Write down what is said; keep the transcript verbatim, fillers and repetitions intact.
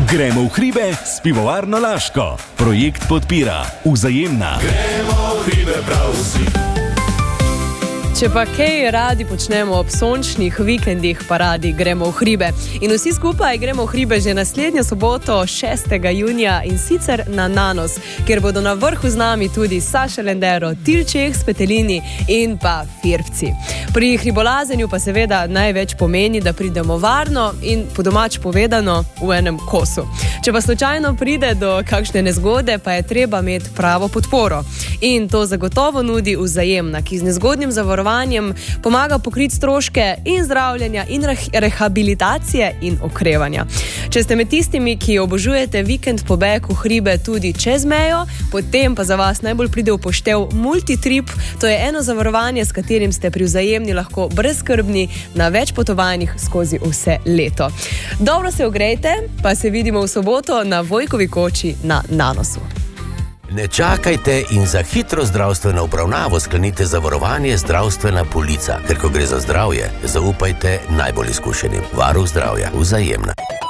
Gremo v hribe s Pivovarno Laško. Projekt podpira Vzajemna. Gremo v hribe prav vsi. Če pa kaj radi počnemo ob sončnih vikendih, pa radi gremo v hribe. In vsi skupaj gremo v hribe že naslednjo soboto, šestega junija, in sicer na Nanos, kjer bodo na vrhu z nami tudi Saša Lendero, Tilček s Petelini in pa Firpci. Pri hribolazenju pa seveda največ pomeni, da pridemo varno in po domač povedano v enem kosu. Če pa slučajno pride do kakšne nezgode, pa je treba imeti pravo podporo. In to zagotovo nudi Vzajemna, ki z nezgodnim zavarovanjem pomaga pokriti stroške in zdravljenja in rehabilitacije in okrevanja. Če ste med tistimi, ki obožujete vikend pobeg v hribe tudi čez mejo, potem pa za vas najbolj pride v poštev Multitrip. To je eno zavarovanje, s katerim ste pri Vzajemni lahko brezskrbni na več potovanjih skozi vse leto. Dobro se ogrejte, pa se vidimo v soboto na Vojkovi koči na Nanosu. Ne čakajte in za hitro zdravstveno obravnavo sklenite zavarovanje Zdravstvena polica, ker ko gre za zdravje, zaupajte najbolj izkušenim. Varuh zdravja, Vzajemna.